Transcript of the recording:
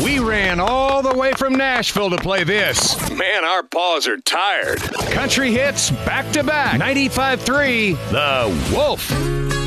We ran all the way from Nashville to play this. Man, our paws are tired. Country hits back to back. 95.3 The Wolf.